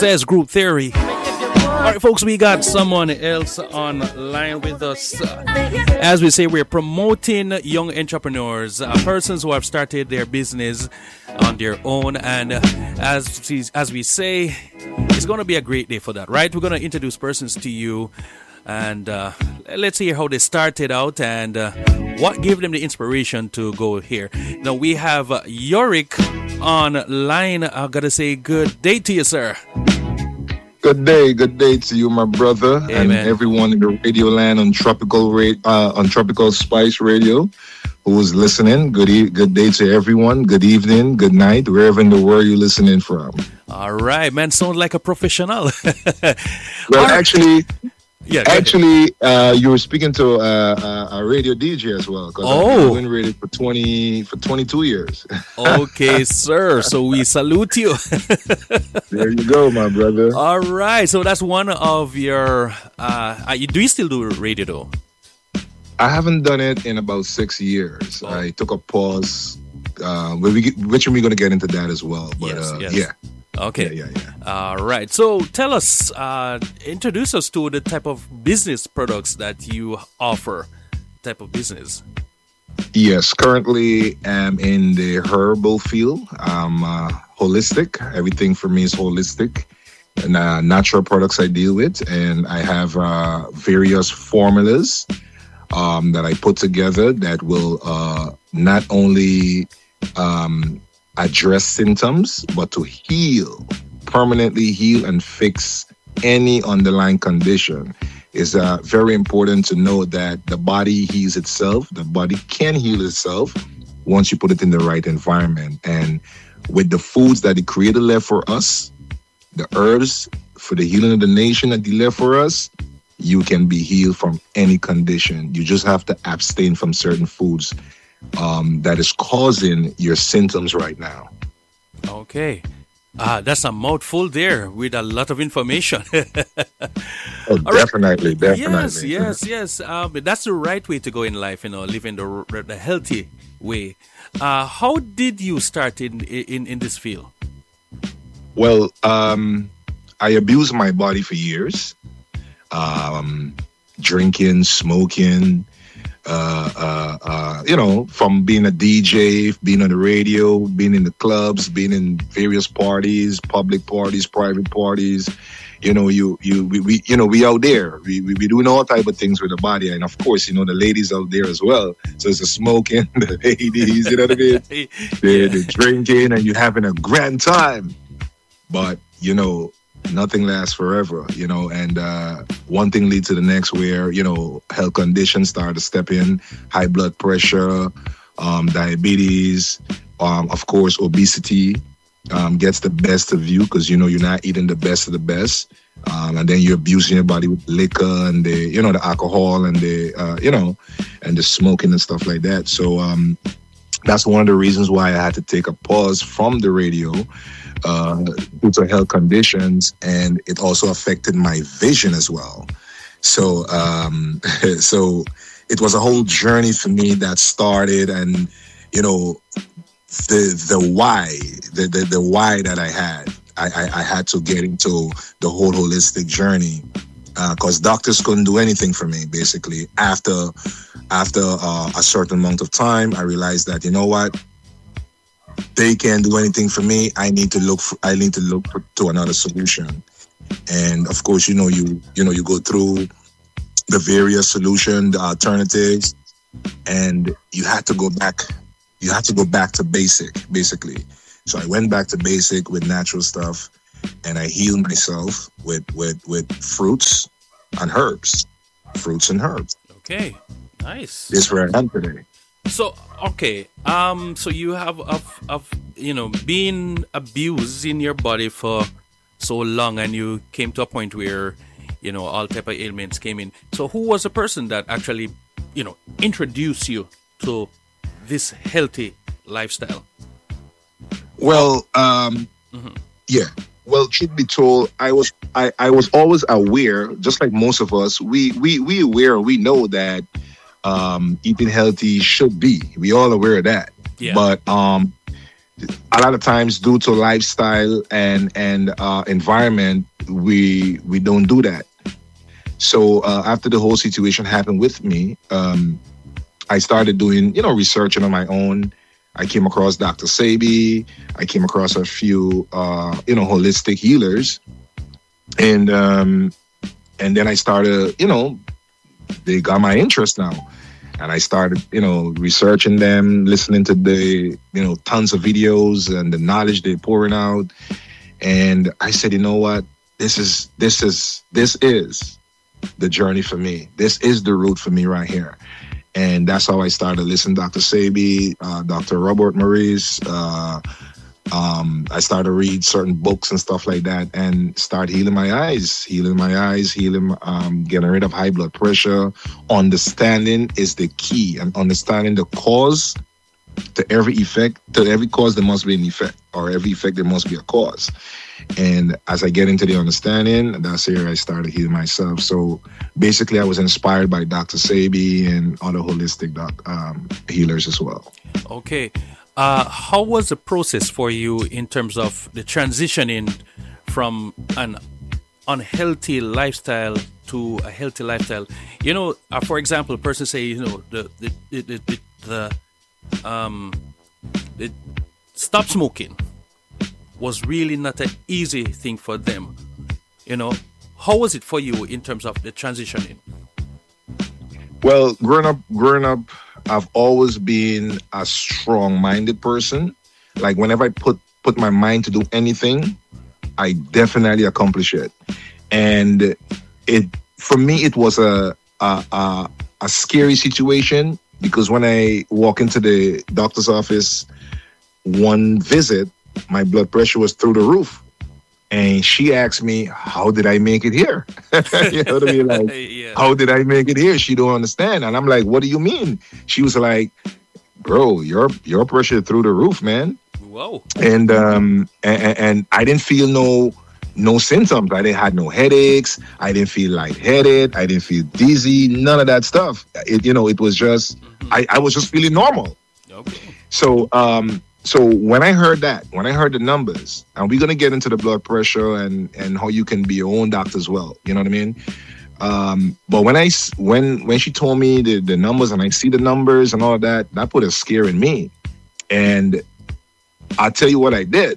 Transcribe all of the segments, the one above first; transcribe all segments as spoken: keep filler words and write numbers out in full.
says Group Theory. All right, folks, we got someone else online with us. Uh, as we say, we're promoting young entrepreneurs, uh, persons who have started their business on their own. And uh, as, we, as we say, it's going to be a great day for that, right? We're going to introduce persons to you. And uh, let's hear how they started out and uh, what gave them the inspiration to go here. Now, we have uh, Yorick online. I got to say good day to you, sir. Good day, good day to you, my brother, hey, and man. Everyone in the radio land on Tropical ra- uh, on Tropical Spice Radio who's listening. Good e- good day to everyone. Good evening, good night, wherever in the world you're listening from. All right, man. Sounds like a professional. Well, actually... Yeah, actually, uh, you were speaking to uh, a radio D J as well. Because oh. I've been doing radio for twenty for twenty-two years. Okay, sir. So we salute you. There you go, my brother. All right. So that's one of your. Uh, do you still do radio though? I haven't done it in about six years. Oh. I took a pause. Uh, we, which we're going to get into that as well. But yes, uh, yes. yeah. Okay. Yeah, yeah, yeah. All right. So tell us, uh, introduce us to the type of business products that you offer, type of business. Yes, currently I'm in the herbal field. I'm uh, holistic. Everything for me is holistic. And uh, natural products I deal with. And I have uh, various formulas um, that I put together that will uh, not only... Um, address symptoms, but to heal, permanently heal and fix any underlying condition. It's uh, very important to know that the body heals itself. The body can heal itself once you put it in the right environment. And with the foods that the Creator left for us, the herbs for the healing of the nation that He left for us, you can be healed from any condition. You just have to abstain from certain foods Um, that is causing your symptoms right now. Okay. Uh, that's a mouthful there with a lot of information. Oh, definitely, right. definitely. Yes, yes, yes. Um, that's the right way to go in life, you know, living the, the healthy way. Uh, how did you start in, in, in this field? Well, um, I abused my body for years. Um, drinking, smoking, Uh, uh, uh, you know, from being a D J, being on the radio, being in the clubs, being in various parties, public parties, private parties. You know, you, you, we, we you know, we out there. We, we, we doing all type of things with the body, and of course, you know, the ladies out there as well. So it's the smoking, the ladies, you know what I mean? They're, they're drinking, and you're having a grand time. But you know, nothing lasts forever, you know, and uh, one thing leads to the next where, you know, health conditions start to step in, high blood pressure, um, diabetes, um, of course, obesity um, gets the best of you because, you know, you're not eating the best of the best. Um, and then you're abusing your body with liquor and the, you know, the alcohol and the, uh, you know, and the smoking and stuff like that. So um, that's one of the reasons why I had to take a pause from the radio. Uh, due to health conditions, and it also affected my vision as well. So, um, so it was a whole journey for me that started, and you know, the the why, the the, the why that I had, I, I I had to get into the whole holistic journey because uh, doctors couldn't do anything for me. Basically, after after uh, a certain amount of time, I realized that you know what. They can't do anything for me. I need to look. For, I need to look for, to another solution. And of course, you know, you you know, you go through the various solutions, the alternatives, and you had to go back. You had to go back to basic, basically. So I went back to basic with natural stuff, and I healed myself with with with fruits and herbs, fruits and herbs. Okay, nice. This is where I am today. So okay, um, so you have of of you know being abused in your body for so long, and you came to a point where you know all type of ailments came in. So who was the person that actually you know introduced you to this healthy lifestyle? Well, um, mm-hmm. yeah. Well, truth be told, I was I, I was always aware, just like most of us. We we we aware. We know that. Um, eating healthy should be. We all aware of that. Yeah. But um, a lot of times, due to lifestyle and and uh, environment, we we don't do that. So uh, after the whole situation happened with me, um, I started doing, you know, researching on my own. I came across Doctor Sebi. I came across a few, uh, you know, holistic healers, and um, and then I started, you know, they got my interest now, and I started, you know, researching them, listening to the, you know, tons of videos and the knowledge they're pouring out, and I said, you know what, this is this is this is the journey for me. This is the route for me right here. And that's how I started listening to Doctor Sebi, uh, Doctor Robert Maurice. Uh, um, I started to read certain books and stuff like that and start healing my eyes, healing my eyes, healing, um, getting rid of high blood pressure. Understanding is the key, and understanding the cause to every effect. To every cause, there must be an effect, or every effect, there must be a cause. And as I get into the understanding, that's here I started healing myself. So basically, I was inspired by Doctor Sebi and other holistic doc, um, healers as well. Okay. Uh, how was the process for you in terms of the transitioning from an unhealthy lifestyle to a healthy lifestyle? You know, uh, for example, a person say, you know, the the the, the, the um the stop smoking was really not an easy thing for them. You know, how was it for you in terms of the transitioning? Well, growing up, growing up, I've always been a strong-minded person. Like whenever I put put my mind to do anything, I definitely accomplish it. And it for me, it was a a, a, a scary situation, because when I walk into the doctor's office, one visit, my blood pressure was through the roof. And she asked me, how did I make it here? You know what I mean? Like, yeah. How did I make it here? She don't understand. And I'm like, what do you mean? She was like, bro, your your pressure through the roof, man. Whoa. And um and, and I didn't feel no no symptoms. I didn't have no headaches. I didn't feel lightheaded. I didn't feel dizzy. None of that stuff. It, you know, it was just, mm-hmm. I, I was just feeling normal. Okay. So um So when I heard that, when I heard the numbers, and we're gonna get into the blood pressure and and how you can be your own doctor as well, you know what I mean? Um, but when I when when she told me the the numbers, and I see the numbers and all that, that put a scare in me. And I'll tell you what I did.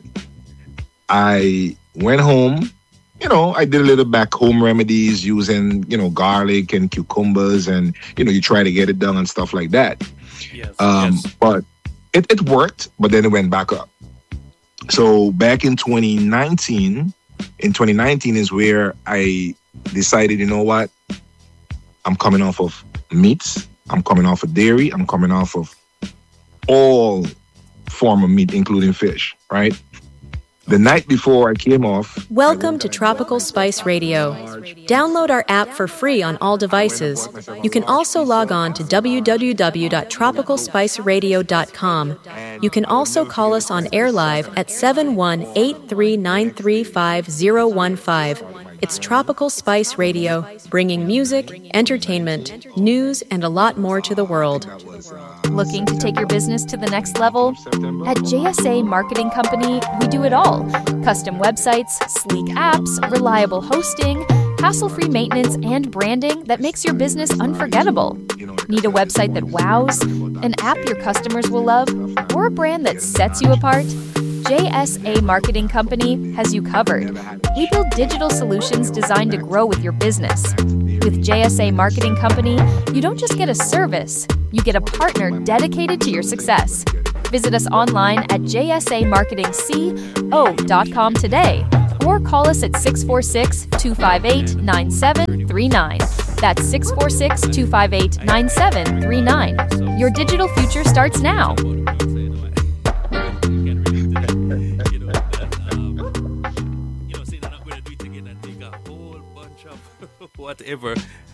I went home. You know, I did a little back home remedies using, you know, garlic and cucumbers, and you know, you try to get it done and stuff like that. Yes. Um, yes. But It, it worked, but then it went back up. So back in twenty nineteen, in twenty nineteen is where I decided, you know what? I'm coming off of meats. I'm coming off of dairy. I'm coming off of all form of meat, including fish, right? The night before I came off... Welcome to Tropical Spice Radio. Download our app for free on all devices. You can also log on to w w w dot tropical spice radio dot com. You can also call us on air live at seven one eight three nine three five zero one five. It's Tropical Spice Radio, bringing music, entertainment, news, and a lot more to the world. Looking to take your business to the next level? At J S A Marketing Company, we do it all. Custom websites, sleek apps, reliable hosting, hassle-free maintenance, and branding that makes your business unforgettable. Need a website that wows, an app your customers will love, or a brand that sets you apart? J S A Marketing Company has you covered. We build digital solutions designed to grow with your business. With J S A Marketing Company, you don't just get a service, you get a partner dedicated to your success. Visit us online at j s a marketing co dot com today, or call us at six four six, two five eight, nine seven three nine. That's six four six, two five eight, nine seven three nine. Your digital future starts now. Whatever,